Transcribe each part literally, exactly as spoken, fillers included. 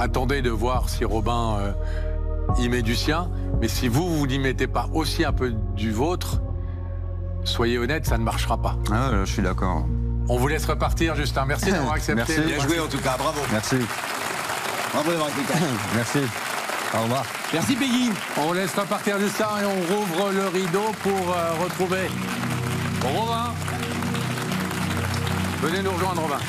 attendez de voir si Robin euh, y met du sien. Mais si vous, vous n'y mettez pas aussi un peu du vôtre, soyez honnête, ça ne marchera pas. Ah, je suis d'accord. On vous laisse repartir, Justin. Merci d'avoir accepté. Merci. Bien joué en tout cas, bravo. Merci. Bravo d'avoir été là. Merci. Au revoir. Merci Peggy. On laisse repartir Justin et on rouvre le rideau pour euh, retrouver Robin. Venez nous rejoindre, Robin.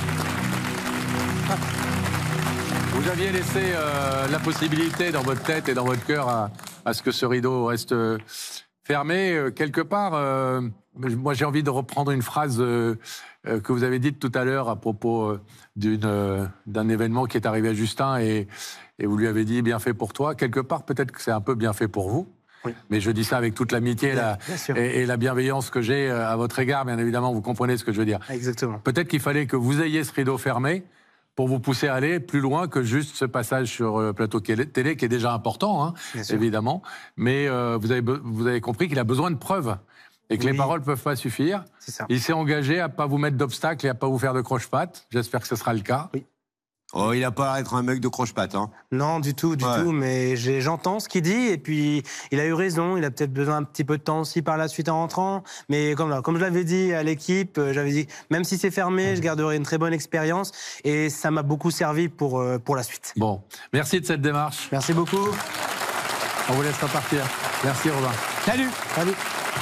Vous aviez laissé euh, la possibilité dans votre tête et dans votre cœur à, à ce que ce rideau reste euh, fermé. Euh, quelque part, euh, moi j'ai envie de reprendre une phrase euh, euh, que vous avez dite tout à l'heure à propos euh, d'une, euh, d'un événement qui est arrivé à Justin et, et vous lui avez dit bien fait pour toi. Quelque part, peut-être que c'est un peu bien fait pour vous. Oui. Mais je dis ça avec toute l'amitié et, la, et, et la bienveillance que j'ai à votre égard, bien évidemment, vous comprenez ce que je veux dire. Exactement. Peut-être qu'il fallait que vous ayez ce rideau fermé pour vous pousser à aller plus loin que juste ce passage sur le plateau télé, qui est déjà important, hein, évidemment. Mais euh, vous, avez, vous avez compris qu'il a besoin de preuves et que oui. les paroles ne peuvent pas suffire. Ça. Il s'est engagé à ne pas vous mettre d'obstacles et à ne pas vous faire de croche-pattes. J'espère que ce sera le cas. Oui. Oh, il n'a pas l'air d'être un mec de croche-patte, hein. Non, du tout, du ouais. tout, mais j'ai, j'entends ce qu'il dit, et puis il a eu raison, il a peut-être besoin un petit peu de temps aussi par la suite en rentrant, mais comme, là, comme je l'avais dit à l'équipe, j'avais dit, même si c'est fermé, je garderai une très bonne expérience, et ça m'a beaucoup servi pour, pour la suite. Bon, merci de cette démarche. Merci beaucoup. On vous laisse repartir. Merci Robin. Salut. Salut.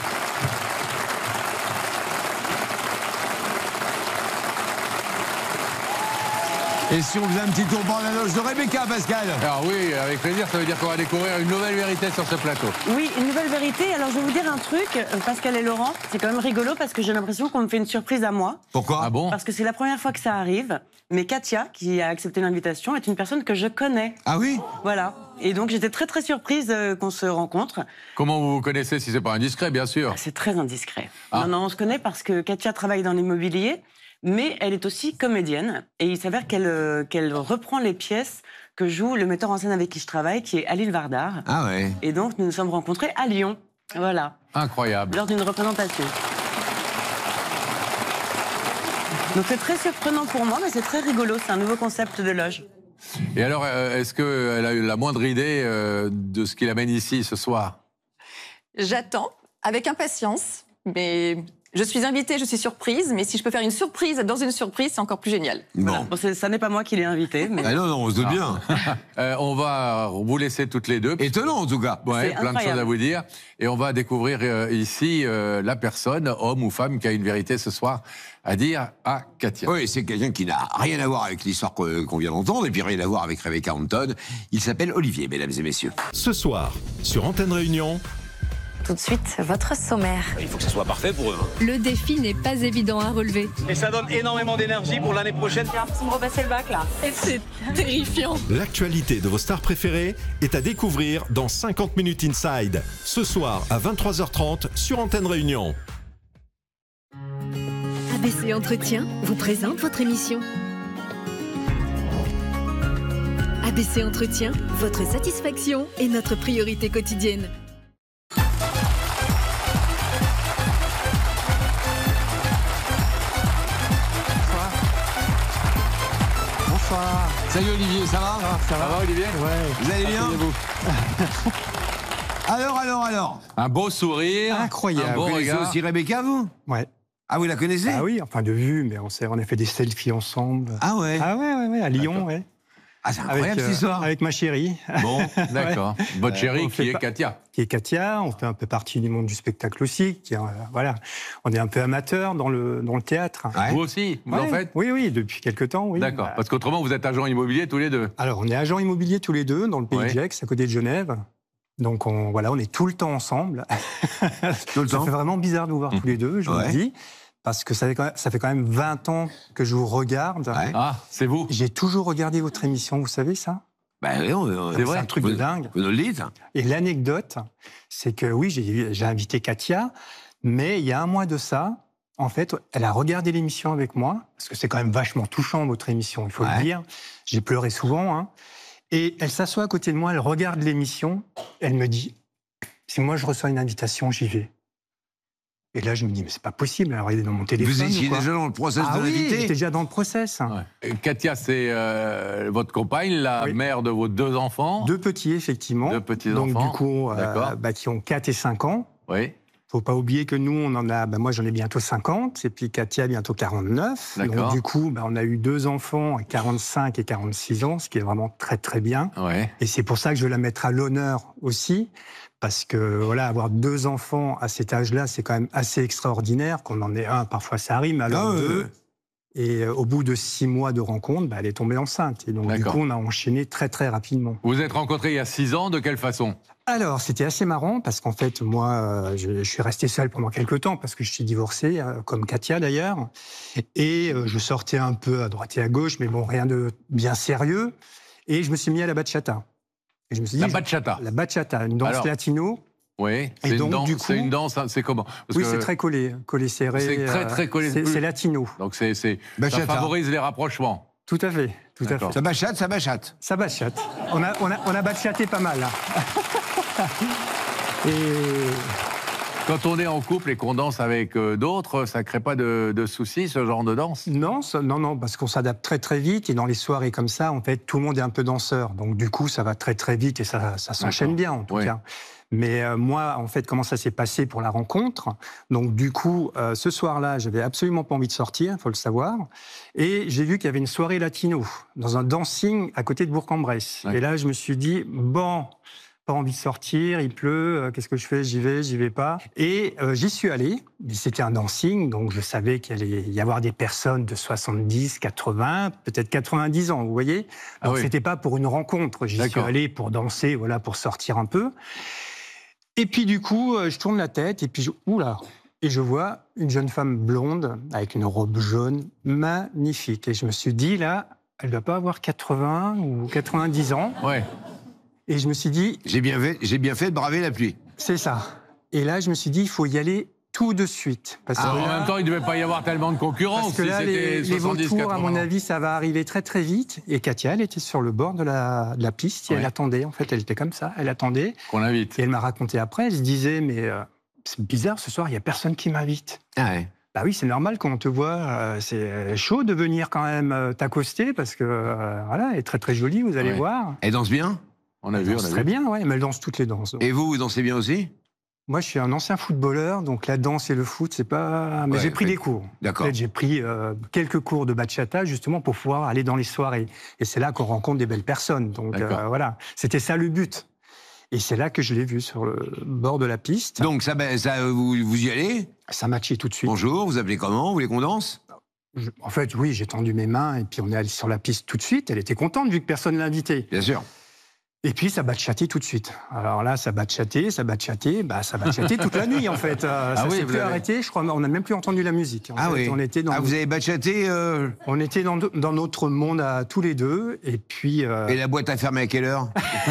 Et si on faisait un petit tour par la loge de Rebecca, Pascal? Alors oui, avec plaisir, ça veut dire qu'on va découvrir une nouvelle vérité sur ce plateau. Oui, une nouvelle vérité. Alors je vais vous dire un truc, Pascal et Laurent, c'est quand même rigolo parce que j'ai l'impression qu'on me fait une surprise à moi. Pourquoi? Ah bon? Parce que c'est la première fois que ça arrive, mais Katia, qui a accepté l'invitation, est une personne que je connais. Ah oui? Voilà. Et donc j'étais très très surprise euh, qu'on se rencontre. Comment vous vous connaissez, si c'est pas indiscret, bien sûr? C'est très indiscret. Ah. Non, non, on se connaît parce que Katia travaille dans l'immobilier, mais elle est aussi comédienne. Et il s'avère qu'elle euh, qu'elle reprend les pièces que joue le metteur en scène avec qui je travaille, qui est Alil Vardar. Ah ouais. Et donc nous nous sommes rencontrés à Lyon. Voilà. Incroyable. Lors d'une représentation. Donc c'est très surprenant pour moi, mais c'est très rigolo. C'est un nouveau concept de loge. Et alors, est-ce qu'elle a eu la moindre idée de ce qui l'amène ici ce soir? J'attends avec impatience, mais je suis invitée, je suis surprise, mais si je peux faire une surprise dans une surprise, c'est encore plus génial. Bon. Voilà. Bon, ça n'est pas moi qui l'ai invité. Mais... Ah non, non, on se doute bien. euh, on va vous laisser toutes les deux. Étonnant en tout cas. Ouais, plein de choses à vous dire. Et on va découvrir euh, ici euh, la personne, homme ou femme, qui a une vérité ce soir à dire à Katia. Oui, c'est quelqu'un qui n'a rien à voir avec l'histoire qu'on vient d'entendre, et puis rien à voir avec Rebecca Hampton. Il s'appelle Olivier, mesdames et messieurs. Ce soir, sur Antenne Réunion... Tout de suite, votre sommaire. Il faut que ce soit parfait pour eux. Hein. Le défi n'est pas évident à relever. Et ça donne énormément d'énergie pour l'année prochaine. J'ai l'impression de repasser le bac, là. Et c'est terrifiant. L'actualité de vos stars préférées est à découvrir dans cinquante minutes Inside. Ce soir à vingt-trois heures trente sur Antenne Réunion. A B C Entretien vous présente votre émission. A B C Entretien, votre satisfaction est notre priorité quotidienne. Salut Olivier, ça va? Ah, ça, ça va, va Olivier? Ouais. Vous allez bien? Alors, alors, alors. Un beau sourire. Incroyable. Un bon vous connaissez regard. Aussi Rebecca, vous? Ouais. Ah, vous la connaissez? Ah oui, enfin de vue, mais on, s'est, on a fait des selfies ensemble. Ah ouais? Ah ouais, ouais, ouais, à Lyon, ouais. Ah, c'est incroyable avec, cette histoire. Euh, avec ma chérie. Bon, d'accord. Ouais. Votre chérie euh, qui est Katia. Qui est Katia, on fait un peu partie du monde du spectacle aussi. Qui, euh, voilà. On est un peu amateur dans le, dans le théâtre. Ouais. Vous aussi, vous ouais. en faites? Oui, oui, depuis quelque temps, oui. D'accord, bah... parce qu'autrement, vous êtes agents immobiliers tous les deux. Alors, on est agents immobiliers tous les deux dans le pays ouais. de Gex, à côté de Genève. Donc, on, voilà, on est tout le temps ensemble. Tout le ça temps. fait vraiment bizarre de vous voir mmh. tous les deux, je ouais. vous le dis. Parce que ça fait, quand même, ça fait quand même vingt ans que je vous regarde. Ouais. Ah, c'est vous. J'ai toujours regardé votre émission, vous savez ça? Ben oui, on, c'est vrai. C'est un truc vous, de dingue. Vous nous le dites. Et l'anecdote, c'est que oui, j'ai, j'ai invité Katia, mais il y a un mois de ça, en fait, elle a regardé l'émission avec moi, parce que c'est quand même vachement touchant, votre émission, il faut ouais. le dire. J'ai pleuré souvent, hein. Et elle s'assoit à côté de moi, elle regarde l'émission, elle me dit, si moi je reçois une invitation, j'y vais. Et là, je me dis, mais c'est pas possible, alors il est dans mon téléphone. Vous étiez ou quoi déjà dans le process ah de oui, l'invité. j'étais déjà dans le process. Ouais. Et Katia, c'est euh, votre compagne, la Oui. mère de vos deux enfants. Deux petits, effectivement. Deux petits Donc, enfants. du coup, euh, D'accord. bah, qui ont quatre et cinq ans. Oui. Faut pas oublier que nous, on en a, bah, moi j'en ai bientôt cinquante, et puis Katia bientôt quarante-neuf. D'accord. Donc du coup, bah, on a eu deux enfants à quarante-cinq et quarante-six ans, ce qui est vraiment très très bien. Ouais. Et c'est pour ça que je veux la mettre à l'honneur aussi, parce que voilà, avoir deux enfants à cet âge-là, c'est quand même assez extraordinaire. Qu'on en ait un, parfois ça arrive, mais alors Ah, ouais, deux. ouais. Et euh, au bout de six mois de rencontre, bah, elle est tombée enceinte. Et donc du D'accord. coup, on a enchaîné très très rapidement. Vous vous êtes rencontrés il y a six ans, de quelle façon? Alors, c'était assez marrant parce qu'en fait, moi, euh, je, je suis resté seul pendant quelques temps parce que je suis divorcé, euh, comme Katia d'ailleurs. Et euh, je sortais un peu à droite et à gauche, mais bon, rien de bien sérieux. Et je me suis mis à la bachata. Et je me suis dit, La je- bachata. La bachata, une danse Alors, latino. Oui. Et C'est une donc, danse. du coup- C'est une danse. hein, C'est comment? Parce Oui, que- c'est très collé, collé serré. C'est très, très collé. C'est c'est latino. Donc c'est, c'est, ça Bachata. favorise les rapprochements. Tout à fait, tout à D'accord. fait. Ça bachate, ça bachate. Ça bachate. On a, on a, on a bachaté pas mal, là. Et... Quand on est en couple et qu'on danse avec euh, d'autres, ça crée pas de, de soucis, ce genre de danse? Non, ça- non, non, parce qu'on s'adapte très très vite et dans les soirées comme ça, en fait, tout le monde est un peu danseur. Donc du coup, ça va très très vite et ça, ça s'enchaîne bien en tout Oui. cas. Mais euh, moi, en fait, comment ça s'est passé pour la rencontre? Donc du coup, euh, ce soir-là, j'avais absolument pas envie de sortir, faut le savoir. Et j'ai vu qu'il y avait une soirée latino dans un dancing à côté de Bourg-en-Bresse. Ouais. Et là, je me suis dit bon. Pas envie de sortir, il pleut, euh, qu'est-ce que je fais? J'y vais, j'y vais pas. Et euh, j'y suis allé, mais c'était un dancing, donc je savais qu'il allait y avoir des personnes de soixante-dix, quatre-vingts, peut-être quatre-vingt-dix ans, vous voyez. Ah Donc oui. c'était pas pour une rencontre, j'y suis D'accord. allé pour danser, voilà, pour sortir un peu. Et puis du coup, euh, je tourne la tête, et puis je... Oula! Et je vois une jeune femme blonde, avec une robe jaune, magnifique. Et je me suis dit, là, elle doit pas avoir quatre-vingts ou quatre-vingt-dix ans. Ouais. Et je me suis dit, J'ai bien fait, j'ai bien fait de braver la pluie. c'est ça. Et là, je me suis dit, il faut y aller tout de suite. Parce Ah, que en là, même temps, il ne devait pas y avoir tellement de concurrence. parce que si là, c'était les, les soixante-dix, vautours, à mon quatre-vingts. avis, ça va arriver très très vite. Et Katia, elle était sur le bord de la, de la piste et Ouais. elle attendait. En fait, elle était comme ça, elle attendait. Qu'on invite. Et elle m'a raconté après, elle se disait, mais euh, c'est bizarre, ce soir, il n'y a personne qui m'invite. Ah ouais. Bah oui, c'est normal quand on te voit, euh, c'est chaud de venir quand même euh, t'accoster parce que euh, voilà, elle est très très jolie, vous allez Ouais. voir. Elle danse bien. On a Elle vu, on danse a très vu. bien, ouais, mais elle danse toutes les danses. donc. Et vous, vous dansez bien aussi? Moi, je suis un ancien footballeur, donc la danse et le foot, c'est pas. Mais Ouais, j'ai pris ouais. des cours. D'accord. En fait, j'ai pris euh, quelques cours de bachata justement pour pouvoir aller dans les soirées. Et c'est là qu'on rencontre des belles personnes. Donc D'accord. euh, voilà, c'était ça le but. Et c'est là que je l'ai vu sur le bord de la piste. Donc ça, bah, ça vous, vous y allez? Ça matchait tout de suite. Bonjour, vous appelez comment? Vous voulez qu'on danse? Je- en fait, oui, j'ai tendu mes mains et puis on est allé sur la piste tout de suite. Elle était contente vu que personne ne l'invitait. Bien sûr. Et puis ça bachatait tout de suite. Alors là, ça bachatait, ça bachatait, bah ça bachatait toute la nuit en fait. Euh, ça oui, s'est vous plus avez- arrêté. Je crois, on n'a même plus entendu la musique. En Ah fait. oui. On était dans, Ah, vous avez bachaté euh, on était dans, dans notre monde à tous les deux. Et puis euh, et la boîte à fermer à quelle heure?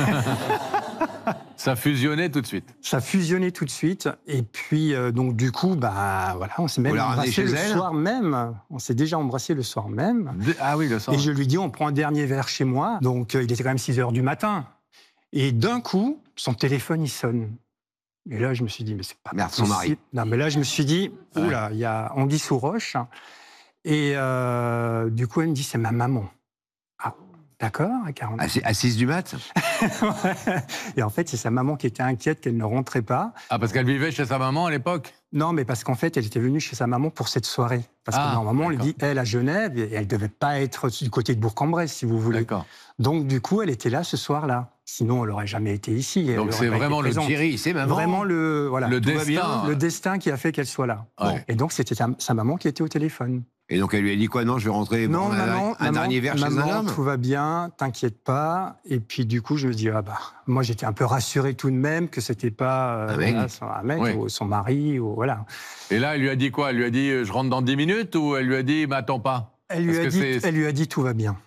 Ça fusionnait tout de suite. ça fusionnait tout de suite. Et puis euh, donc du coup, bah voilà, on s'est même Vous la ramenez embrassé chez le elle soir même. On s'est déjà embrassé le soir même. De- Ah oui, le sang. Et je lui dis, on prend un dernier verre chez moi. Donc, euh, il était quand même six heures du matin. Et d'un coup, son téléphone, il sonne. Et là, je me suis dit, mais c'est pas Merde, son possible. mari. Non, mais là, je me suis dit, Ouais. oula, il y a anguille sous roche. Et euh, du coup, elle me dit, c'est ma maman. Ah, d'accord, à quarante. À six- à six du mat? Et en fait, c'est sa maman qui était inquiète qu'elle ne rentrait pas. Ah, parce qu'elle vivait chez sa maman à l'époque? Non, mais parce qu'en fait, elle était venue chez sa maman pour cette soirée. Parce Ah, que normalement, on lui d'accord. dit, elle, à Genève, et elle ne devait pas être du côté de Bourg-en-Bresse, si vous voulez. D'accord. Donc, du coup, elle était là ce soir-là. Sinon, elle n'aurait jamais été ici. Elle Donc aurait c'est pas été vraiment le présente. Thierry, c'est maman. Vraiment le, voilà, Le tout va destin. bien, le destin qui a fait qu'elle soit là. Ouais. Et donc, c'était sa, sa maman qui était au téléphone. Et donc elle lui a dit quoi? Non, je vais rentrer Non, prendre un, maman, un maman, dernier verre chez un maman, homme. tout va bien, t'inquiète pas. Et puis, du coup, je me dis, ah bah, moi, j'étais un peu rassuré tout de même que c'était pas euh, Un mec. voilà, son, un mec Ouais. ou son mari, ou voilà. Et là, elle lui a dit quoi? Elle lui a dit, euh, je rentre dans dix minutes, ou elle lui a dit, m'attends pas? Elle lui, Parce a que dit, c'est- elle lui a dit, tout va bien.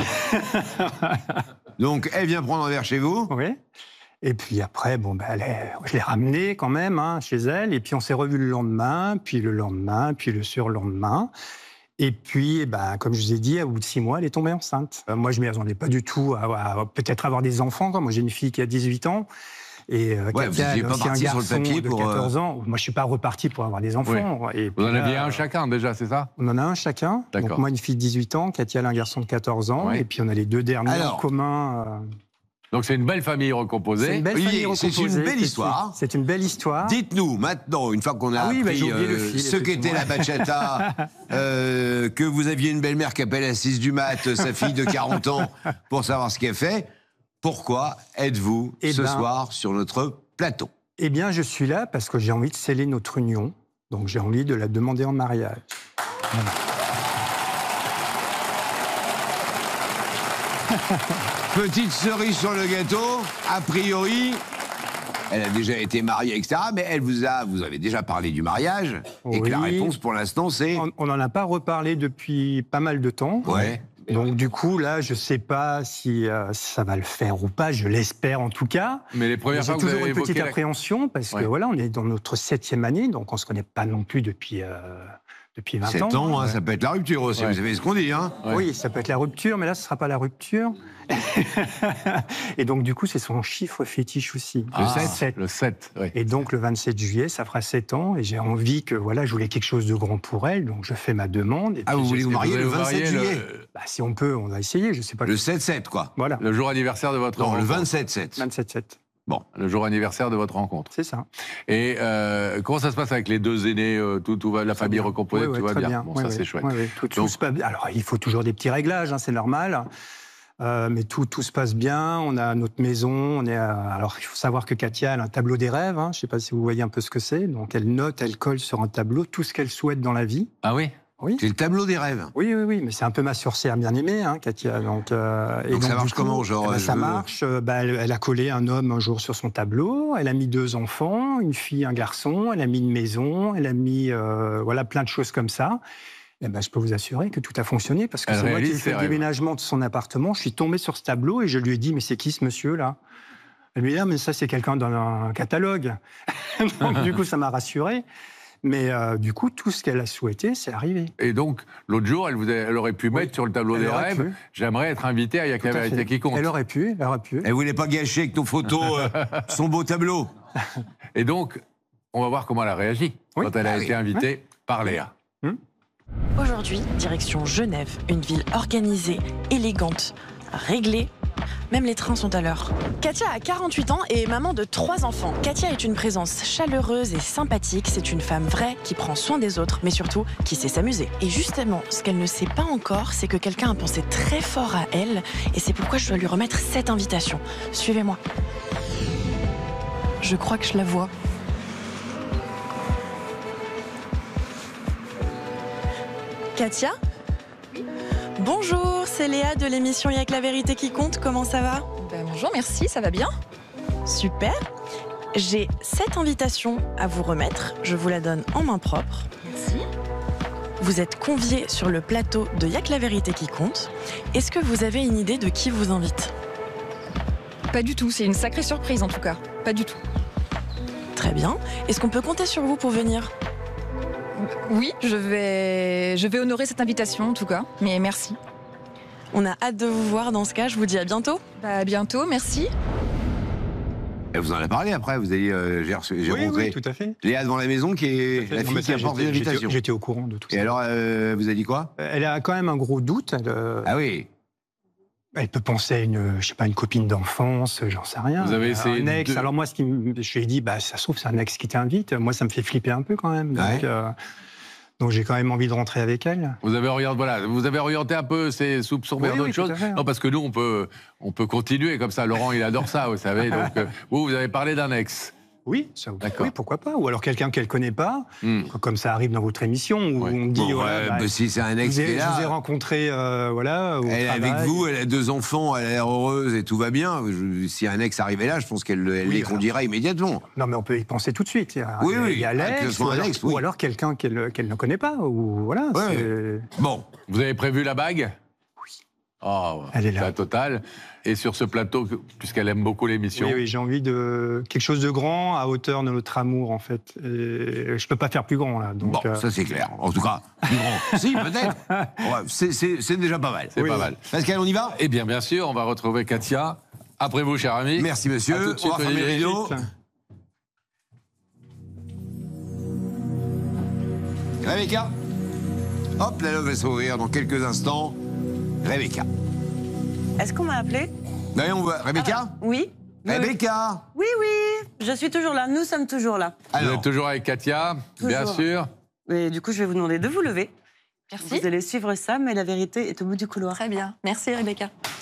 Donc elle vient prendre un verre chez vous. Oui. Et puis après, bon, ben, elle est- je l'ai ramenée quand même hein, chez elle. Et puis on s'est revus le lendemain, puis le lendemain, puis le surlendemain. Et puis, eh ben, comme je vous ai dit, au bout de six mois, elle est tombée enceinte. Euh, moi, je ne m'y attendais pas du tout à, à peut-être avoir des enfants. Quoi. Moi, j'ai une fille qui a dix-huit ans. Et euh, Ouais, Katia, vous n'étiez elle a pas aussi un parti sur le garçon papier de pour, euh, quatorze ans. Moi, je suis pas reparti pour avoir des enfants. Et Vous en puis aviez là, un chacun déjà, c'est ça? On en a un chacun. D'accord. Donc moi, une fille de dix-huit ans, Katia, elle a un garçon de quatorze ans. Ouais. Et puis on a les deux derniers Alors. en commun. euh, Donc c'est une belle famille recomposée. C'est une belle Olivier, famille c'est recomposée. une belle histoire. C'est une belle histoire. Dites-nous maintenant, une fois qu'on a Ah oui, bah, appris j'ai oublié le euh, fil, ce qu'était la bachata, euh, que vous aviez une belle-mère qui appelle à six du mat, sa fille de quarante ans, pour savoir ce qu'elle fait, pourquoi êtes-vous Eh ce ben- soir sur notre plateau? Eh bien, je suis là parce que j'ai envie de sceller notre union. Donc j'ai envie de la demander en mariage. Voilà. Petite cerise sur le gâteau, a priori, elle a déjà été mariée, et cetera. Mais elle vous a, vous avez déjà parlé du mariage, et que la Oui. réponse pour l'instant c'est... On n'en a pas reparlé depuis pas mal de temps. Ouais. Donc du coup, là, je ne sais pas si euh, ça va le faire ou pas. Je l'espère en tout cas. Mais les premières J'ai fois que vous toujours avez une petite évoqué la- appréhension parce Ouais. que voilà, on est dans notre septième année, donc on ne se connaît pas non plus depuis, euh, depuis vingt sept ans. ans, hein, ça peut être la rupture aussi, Ouais. vous savez ce qu'on dit, hein? Ouais. Oui, ça peut être la rupture, mais là, ce ne sera pas la rupture. Et donc, du coup, c'est son chiffre fétiche aussi. Ah, le sept. Le sept, oui. Et donc, le vingt-sept juillet, ça fera sept ans. Et j'ai envie que, voilà, je voulais quelque chose de grand pour elle. Donc, je fais ma demande. Et Ah, puis vous voulez vous j'espère- marier le Vous allez vous vingt-sept marier juillet? le- Bah, si on peut, on va essayer. Je sais pas. Le sept sept, quoi. Voilà, Le jour anniversaire de votre Non, le rencontre. vingt-sept sept. vingt-sept sept. Bon. Le jour anniversaire de votre rencontre. C'est ça. Et euh, comment ça se passe avec les deux aînés euh, tout, tout va, la famille Bien. recomposée, Ouais, ouais, tout va très bien. Bon, Ouais, ça ouais. c'est chouette. Ouais, ouais, tout, tout Donc- se passe bien. Alors, il faut toujours des petits réglages, hein, c'est normal. Euh, mais tout, tout se passe bien. On a notre maison. On est à- Alors, il faut savoir que Katia elle a un tableau des rêves. hein. Je ne sais pas si vous voyez un peu ce que c'est. Donc, elle note, elle colle sur un tableau tout ce qu'elle souhaite dans la vie. Ah oui. Oui. C'est le tableau des rêves. Oui, oui, oui, mais c'est un peu ma sorcière bien aimée, hein, Katia. Donc, euh, et Donc ça du marche comment, genre, eh ben, je Ça veux- marche. euh, bah, elle, elle a collé un homme un jour sur son tableau. Elle a mis deux enfants, une fille, un garçon. Elle a mis une maison. Elle a mis euh, voilà plein de choses comme ça. Eh ben, je peux vous assurer que tout a fonctionné parce que Elle c'est moi qui ai réalise ses fait le rêves. déménagement de son appartement. Je suis tombé sur ce tableau et je lui ai dit mais c'est qui ce monsieur là? Elle lui a dit ah, mais ça c'est quelqu'un dans un catalogue. Donc du coup ça m'a rassuré. Mais euh, du coup, tout ce qu'elle a souhaité, c'est arrivé. Et donc, l'autre jour, elle, vous a- elle aurait pu Oui. mettre sur le tableau Elle des aurait rêves, pu. j'aimerais être invité à Yaka Tout à Vérité fait. qui compte. Elle aurait pu, elle aurait pu. Elle voulait pas gâcher avec nos photos euh, son beau tableau. Et donc, on va voir comment elle a réagi Oui. quand elle a Ah été oui. invitée par Léa. Aujourd'hui, direction Genève, une ville organisée, élégante, réglée. Même les trains sont à l'heure. Katia a quarante-huit ans et est maman de trois enfants. Katia est une présence chaleureuse et sympathique. C'est une femme vraie qui prend soin des autres, mais surtout qui sait s'amuser. Et justement, ce qu'elle ne sait pas encore, c'est que quelqu'un a pensé très fort à elle. Et c'est pourquoi je dois lui remettre cette invitation. Suivez-moi. Je crois que je la vois. Katia ? Bonjour, c'est Léa de l'émission Y'a que la vérité qui compte, comment ça va? Ben, bonjour, merci, ça va bien? Super. J'ai cette invitation à vous remettre, je vous la donne en main propre. Merci. Vous êtes conviés sur le plateau de Y'a que la vérité qui compte. Est-ce que vous avez une idée de qui vous invite? Pas du tout, c'est une sacrée surprise en tout cas. Pas du tout. Très bien. Est-ce qu'on peut compter sur vous pour venir? Oui, je vais, je vais honorer cette invitation en tout cas, mais merci. On a hâte de vous voir dans ce cas, je vous dis à bientôt. Bah, à bientôt, merci. Elle vous en a parlé après, vous avez euh, j'ai reçu- j'ai Oui, rencontré oui, tout à fait. Léa devant la maison qui est la Non, fille mais qui ça, apporte j'étais- l'invitation. j'étais- J'étais au courant de tout Et ça. alors, euh, elle vous a dit quoi? Elle a quand même un gros doute. Elle, euh, Ah oui. elle peut penser à une, je sais pas, une copine d'enfance, j'en sais rien. Vous avez essayé un ex. de- Alors moi, ce qui me- je lui ai dit, bah ça se trouve c'est un ex qui t'invite. Moi, ça me fait flipper un peu quand même. Donc, Ouais. euh, donc j'ai quand même envie de rentrer avec elle. Vous avez orienté, voilà, vous avez orienté un peu ces soupçons vers Oui, d'autres oui, tout choses. à fait. Non, parce que nous, on peut, on peut continuer comme ça. Laurent, il adore ça, vous savez. Donc, euh, vous, vous avez parlé d'un ex. Oui, ça, D'accord. oui, pourquoi pas. Ou alors quelqu'un qu'elle connaît pas, Hmm. comme ça arrive dans votre émission où Ouais. on dit, Bon, voilà, euh, bah, bah, si c'est un je ex vous qui ai, est je vous ai là, rencontré, euh, voilà, au elle est avec travail. vous, elle a deux enfants, elle a l'air heureuse et tout va bien. Je- si un ex arrivait là, je pense qu'elle elle Oui, les conduirait immédiatement. Non, mais on peut y penser tout de suite. Il y a, Oui, oui, il y a ah, que l'ex, ce soit ou, un alors- ex, oui. ou alors quelqu'un qu'elle qu'elle ne connaît pas. Ou, voilà, Ouais, c'est- Bon, Vous avez prévu la bague? Oui. Oh, Elle est là. la totale. Et sur ce plateau, puisqu'elle aime beaucoup l'émission, Oui, oui, j'ai envie de quelque chose de grand à hauteur de notre amour, en fait. Et je peux pas faire plus grand, là. Donc, bon, euh, ça c'est clair. En tout cas, plus grand. Si, peut-être. Ouais, c'est- c'est c'est déjà pas mal. c'est Oui, pas oui. mal. Pascal, on y va? Eh bien, bien sûr, on va retrouver Katia Après vous, cher ami. Merci, monsieur. À tout de suite, On va fermer le Olivier. rideau. Rebecca. Hop, la love va s'ouvrir dans quelques instants. Rebecca. Est-ce qu'on m'a appelé? Allez, on va. Rebecca. Oui. Rebecca. Oui, oui. Je suis toujours là. Nous sommes toujours là. Vous êtes toujours avec Katia, bien Toujours. sûr. Et du coup, je vais vous demander de vous lever. Merci. Vous allez suivre ça, mais la vérité est au bout du couloir. Très bien. Merci, Rebecca.